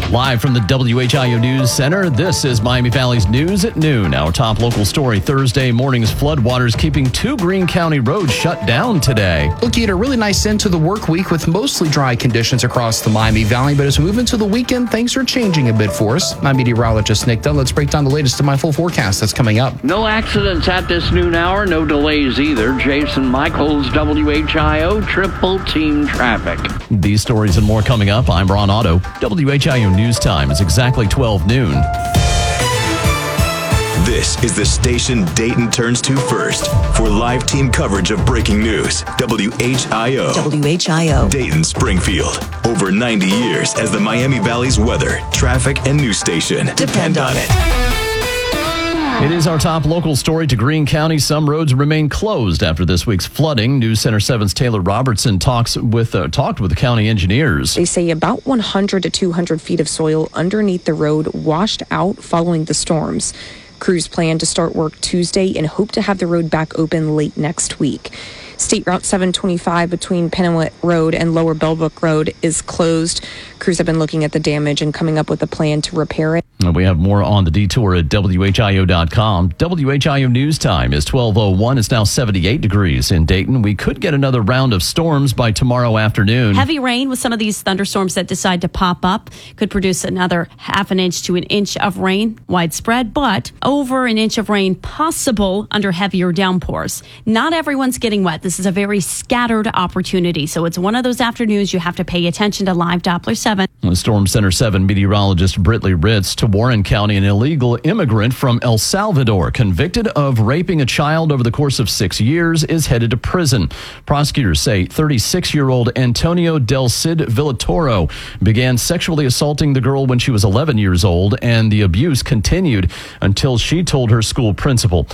Live from the WHIO News Center, this is Miami Valley's News at Noon. Our top local story Thursday morning's floodwaters keeping 2 Greene County roads shut down today. Looking at a really nice end to the work week with mostly dry conditions across the Miami Valley. But as we move into the weekend, things are changing a bit for us. My meteorologist Nick Dunn. Let's break down the latest in my full forecast that's coming up. No accidents at this noon hour, no delays either. Jason Michaels, WHIO, Triple Team Traffic. These stories and more coming up. I'm Ron Otto. WHIO News Time is exactly 12 noon. This is the station Dayton turns to first for live team coverage of breaking news. WHIO. WHIO. Dayton Springfield. Over 90 years as the Miami Valley's weather, traffic, and news station. Depend on it. It is our top local story to Greene County. Some roads remain closed after this week's flooding. News Center 7's Taylor Robertson talked with the county engineers. They say about 100 to 200 feet of soil underneath the road washed out following the storms. Crews plan to start work Tuesday and hope to have the road back open late next week. State Route 725 between Pennant Road and Lower Bellbrook Road is closed. Crews have been looking at the damage and coming up with a plan to repair it. We have more on the detour at WHIO.com. WHIO News Time is 12:01. It's now 78 degrees in Dayton. We could get another round of storms by tomorrow afternoon. Heavy rain with some of these thunderstorms that decide to pop up could produce another half an inch to an inch of rain widespread, but over an inch of rain possible under heavier downpours. Not everyone's getting wet. This is a very scattered opportunity. So it's one of those afternoons you have to pay attention to Live Doppler 7. Storm Center 7 meteorologist Britley Ritz to Warren County. An illegal immigrant from El Salvador convicted of raping a child over the course of 6 years is headed to prison. Prosecutors say 36-year-old Antonio Del Cid Villatoro began sexually assaulting the girl when she was 11 years old, and the abuse continued until she told her school principal.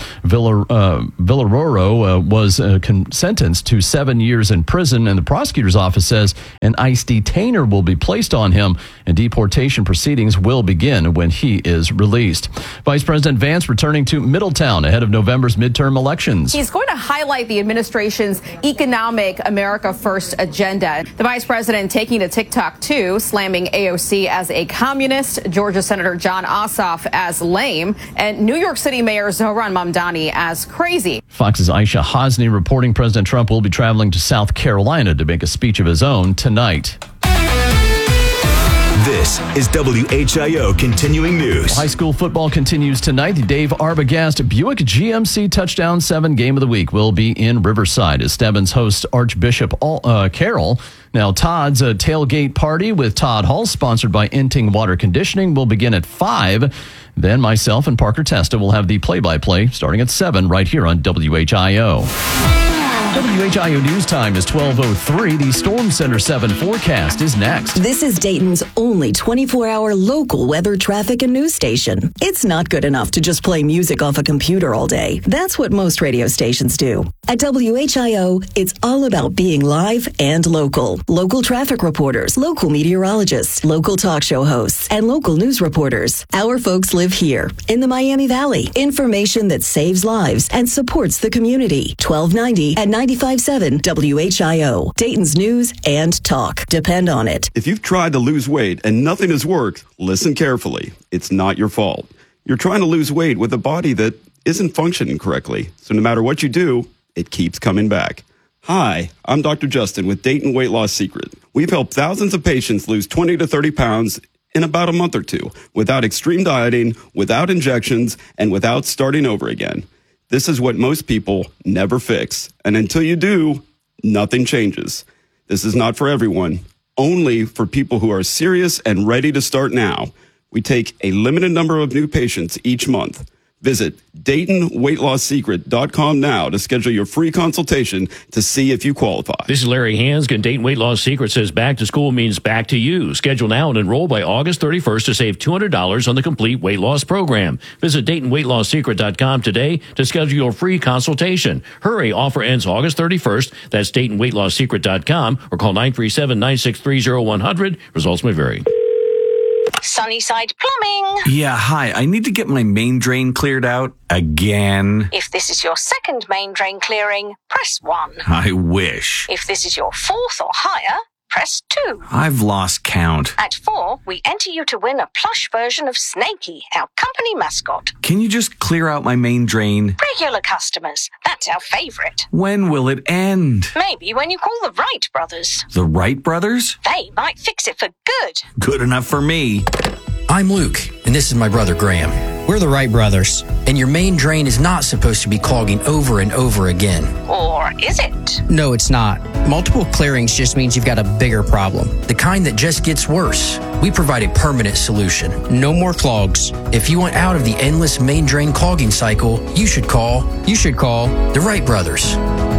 Villaroro was sentenced to 7 years in prison, and the prosecutor's office says an ICE detainer will be placed on him, and deportation proceedings will begin when he is released. Vice President Vance returning to Middletown ahead of November's midterm elections. He's going to highlight the administration's economic America First agenda. The vice president taking to TikTok, too, slamming AOC as a communist, Georgia Senator Jon Ossoff as lame, and New York City Mayor Zohran Mamdani as crazy. Fox's Aisha Hosni reporting President Trump will be traveling to South Carolina to make a speech of his own tonight. This is WHIO Continuing News. High school football continues tonight. The Dave Arbogast Buick GMC Touchdown 7 Game of the Week will be in Riverside as Stebbins hosts Archbishop Carroll. Now, Todd's tailgate party with Todd Hall, sponsored by Enting Water Conditioning, will begin at 5. Then myself and Parker Testa will have the play-by-play starting at 7 right here on WHIO. WHIO News Time is 12:03. The Storm Center 7 forecast is next. This is Dayton's only 24-hour local weather, traffic, and news station. It's not good enough to just play music off a computer all day. That's what most radio stations do. At WHIO, it's all about being live and local. Local traffic reporters, local meteorologists, local talk show hosts, and local news reporters. Our folks live here in the Miami Valley. Information that saves lives and supports the community. 1290 at 95.7 WHIO. Dayton's news and talk. Depend on it. If you've tried to lose weight and nothing has worked, listen carefully. It's not your fault. You're trying to lose weight with a body that isn't functioning correctly. So no matter what you do, it keeps coming back. Hi, I'm Dr. Justin with Dayton Weight Loss Secret. We've helped thousands of patients lose 20 to 30 pounds in about a month or two without extreme dieting, without injections, and without starting over again. This is what most people never fix. And until you do, nothing changes. This is not for everyone, only for people who are serious and ready to start now. We take a limited number of new patients each month. Visit DaytonWeightLossSecret.com now to schedule your free consultation to see if you qualify. This is Larry Hanskin. Dayton Weight Loss Secret says back to school means back to you. Schedule now and enroll by August 31st to save $200 on the complete weight loss program. Visit DaytonWeightLossSecret.com today to schedule your free consultation. Hurry, offer ends August 31st. That's DaytonWeightLossSecret.com or call 937-963-0100. Results may vary. Sunnyside Plumbing. Yeah, hi. I need to get my main drain cleared out again. If this is your second main drain clearing, press 1. I wish. If this is your fourth or higher, press 2. I've lost count. At 4, we enter you to win a plush version of Snakey, our company mascot. Can you just clear out my main drain? Regular customers, that's our favorite. When will it end? Maybe when you call the Wright brothers. The Wright brothers? They might fix it for good. Good enough for me. I'm Luke, and this is my brother Graham. We're the Wright brothers, and your main drain is not supposed to be clogging over and over again. Or is it? No, it's not. Multiple clearings just means you've got a bigger problem, the kind that just gets worse. We provide a permanent solution. No more clogs. If you want out of the endless main drain clogging cycle, you should call the Wright brothers.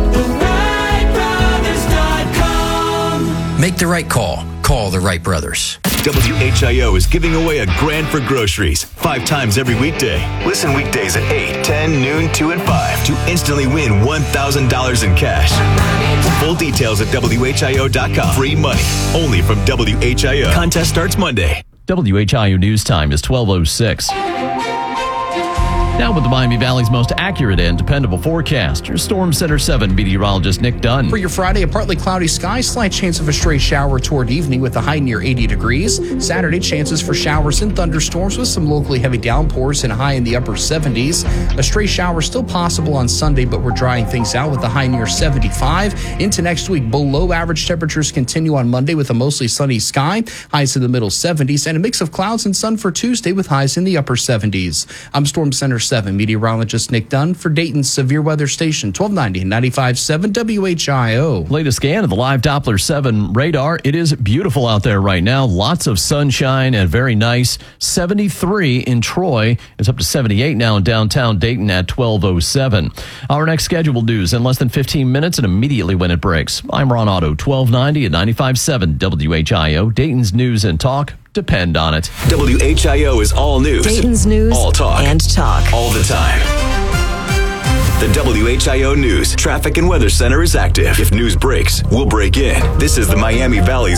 TheWrightBrothers.com. Make the right call. Call the Wright brothers. WHIO is giving away a grand for groceries 5 times every weekday. Listen weekdays at 8, 10, noon, 2, and 5 to instantly win $1,000 in cash. Full details at WHIO.com. Free money only from WHIO. Contest starts Monday. WHIO News Time is 12:06. Now with the Miami Valley's most accurate and dependable forecast, your Storm Center 7 meteorologist Nick Dunn. For your Friday, a partly cloudy sky, slight chance of a stray shower toward evening with a high near 80 degrees. Saturday, chances for showers and thunderstorms with some locally heavy downpours and a high in the upper 70s. A stray shower still possible on Sunday, but we're drying things out with a high near 75. Into next week, below average temperatures continue on Monday with a mostly sunny sky, highs in the middle 70s, and a mix of clouds and sun for Tuesday with highs in the upper 70s. I'm Storm Center 7 meteorologist Nick Dunn for Dayton's Severe Weather Station, 1290 and 95.7 WHIO. Latest scan of the live Doppler 7 radar. It is beautiful out there right now. Lots of sunshine and very nice. 73 in Troy. It's up to 78 now in downtown Dayton at 12:07. Our next scheduled news in less than 15 minutes and immediately when it breaks. I'm Ron Otto, 1290 and 95.7 WHIO. Dayton's News and Talk. Depend on it. WHIO is all news. Dayton's News all talk. And talk. All the time. The WHIO News Traffic and Weather Center is active. If news breaks, we'll break in. This is the Miami Valley's